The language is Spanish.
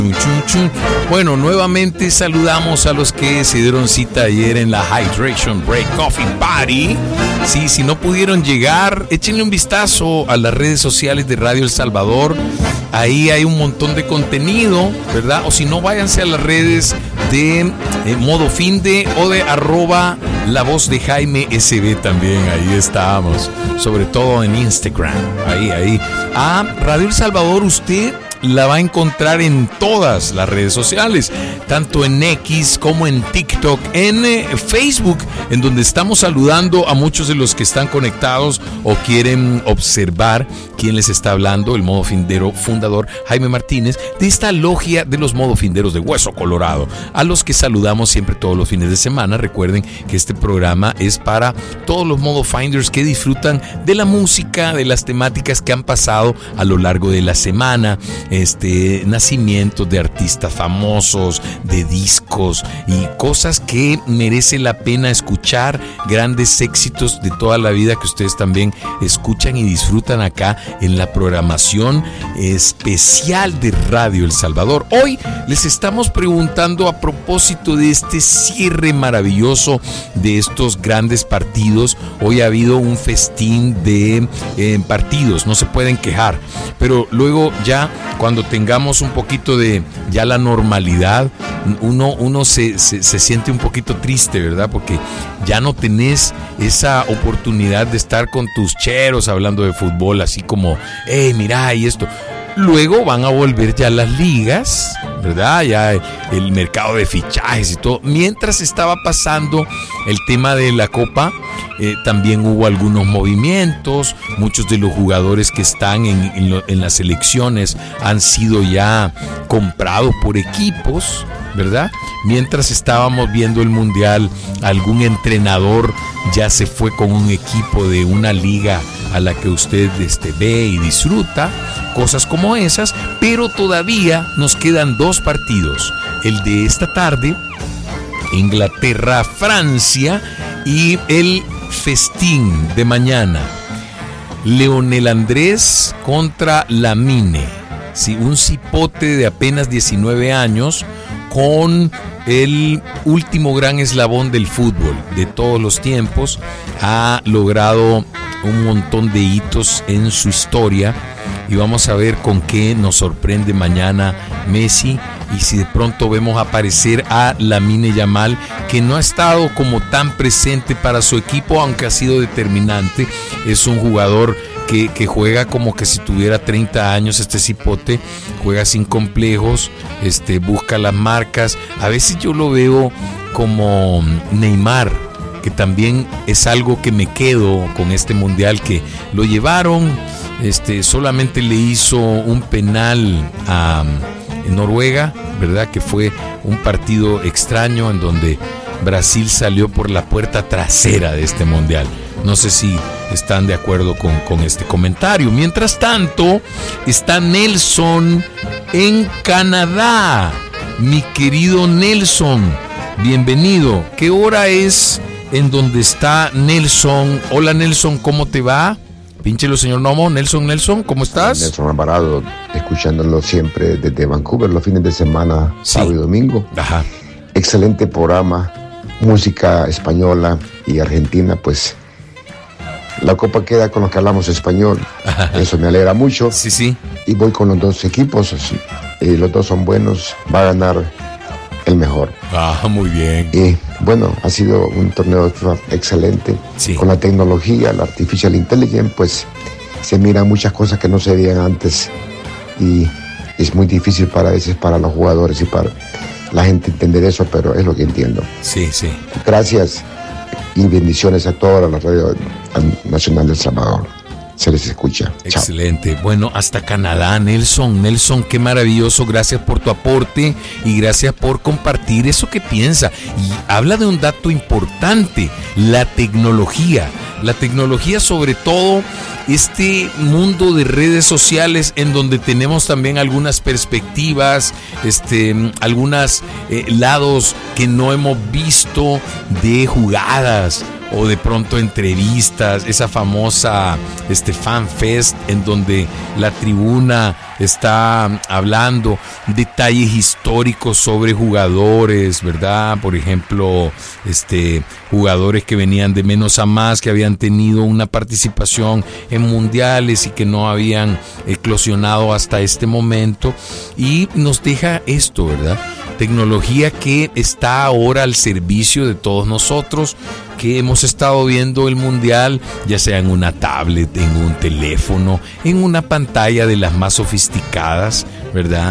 Bueno, nuevamente saludamos a los que se dieron cita ayer en la Hydration Break Coffee Party. Sí, si no pudieron llegar, échenle un vistazo a las redes sociales de Radio El Salvador. Ahí hay un montón de contenido, ¿verdad? O si no, váyanse a las redes de Modo Finde o de @La Voz de Jaime SB también. Ahí estamos, sobre todo en Instagram. Ahí. A Radio El Salvador usted la va a encontrar en todas las redes sociales, tanto en X como en TikTok, en Facebook, en donde estamos saludando a muchos de los que están conectados o quieren observar quién les está hablando, el Modo Findero fundador Jaime Martínez, de esta logia de los Modo Finderos de Hueso Colorado, a los que saludamos siempre todos los fines de semana. Recuerden que este programa es para todos los Modo Finders que disfrutan de la música, de las temáticas que han pasado a lo largo de la semana, nacimientos de artistas famosos, de discos y cosas que merece la pena escuchar, grandes éxitos de toda la vida que ustedes también escuchan y disfrutan acá en la programación especial de Radio El Salvador. Hoy les estamos preguntando a propósito de este cierre maravilloso de estos grandes partidos. Hoy ha habido un festín de partidos, no se pueden quejar, pero luego ya cuando tengamos un poquito de ya la normalidad, uno se siente un poquito triste, ¿verdad? Porque ya no tenés esa oportunidad de estar con tus cheros hablando de fútbol, así como, mira, y esto. Luego van a volver ya las ligas, ¿verdad? Ya el mercado de fichajes y todo. Mientras estaba pasando el tema de la Copa, también hubo algunos movimientos. Muchos de los jugadores que están en las selecciones han sido ya comprados por equipos, ¿verdad? Mientras estábamos viendo el mundial, algún entrenador ya se fue con un equipo de una liga a la que usted ve y disfruta, cosas como esas, pero todavía nos quedan dos partidos, el de esta tarde, Inglaterra-Francia, y el festín de mañana, Leonel Andrés contra Lamine, sí, un cipote de apenas 19 años con el último gran eslabón del fútbol de todos los tiempos. Ha logrado un montón de hitos en su historia y vamos a ver con qué nos sorprende mañana Messi, y si de pronto vemos aparecer a Lamine Yamal, que no ha estado como tan presente para su equipo, aunque ha sido determinante. Es un jugador que juega como que si tuviera 30 años. Este cipote juega sin complejos, busca las marcas. A veces yo lo veo como Neymar, que también es algo que me quedo con este mundial, que lo llevaron, solamente le hizo un penal a Noruega, ¿verdad? Que fue un partido extraño en donde Brasil salió por la puerta trasera de este mundial. No sé si están de acuerdo con este comentario. Mientras tanto, está Nelson en Canadá. Mi querido Nelson, bienvenido. ¿Qué hora es en donde está Nelson? Hola Nelson, ¿cómo te va? Pínchelo, señor Nomo. Nelson, ¿cómo estás? Nelson Alvarado, escuchándolo siempre desde Vancouver los fines de semana, sí. Sábado y domingo. Ajá. Excelente programa, música española y argentina, pues la copa queda con los que hablamos español. Ajá. Eso me alegra mucho. Sí. Y voy con los dos equipos, los dos son buenos, va a ganar el mejor. Muy bien. Y bueno, ha sido un torneo de FIFA excelente. Sí. Con la tecnología, la artificial intelligence, pues se miran muchas cosas que no se veían antes y es muy difícil para veces para los jugadores y para la gente entender eso, pero es lo que entiendo. Sí. Gracias y bendiciones a toda la Radio Nacional de El Salvador. Se les escucha. Excelente. Chao. Bueno, hasta Canadá, Nelson, qué maravilloso. Gracias por tu aporte y gracias por compartir eso que piensa. Y habla de un dato importante, la tecnología. La tecnología, sobre todo este mundo de redes sociales, en donde tenemos también algunas perspectivas, algunos lados que no hemos visto de jugadas o de pronto entrevistas, esa famosa Fan Fest en donde la tribuna está hablando detalles históricos sobre jugadores, ¿verdad? Por ejemplo, jugadores que venían de menos a más, que habían tenido una participación en mundiales y que no habían eclosionado hasta este momento. Y nos deja esto, ¿verdad? Tecnología que está ahora al servicio de todos nosotros, que hemos estado viendo el mundial, ya sea en una tablet, en un teléfono, en una pantalla de las más sofisticadas, ¿verdad?